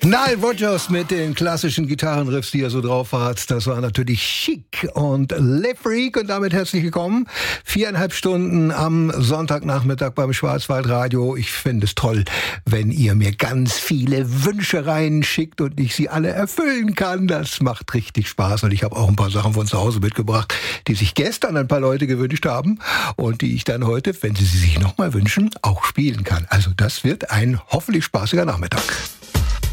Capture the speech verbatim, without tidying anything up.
Nile Rodgers mit den klassischen Gitarrenriffs, die er so drauf hat. Das war natürlich Chic und Le Freak. Und damit herzlich willkommen. Viereinhalb Stunden am Sonntagnachmittag beim Schwarzwaldradio. Ich finde es toll, wenn ihr mir ganz viele Wünsche reinschickt und ich sie alle erfüllen kann. Das macht richtig Spaß. Und ich habe auch ein paar Sachen von zu Hause mitgebracht, die sich gestern ein paar Leute gewünscht haben und die ich dann heute, wenn sie sie sich nochmal wünschen, auch spielen kann. Also das wird ein hoffentlich spaßiger Nachmittag.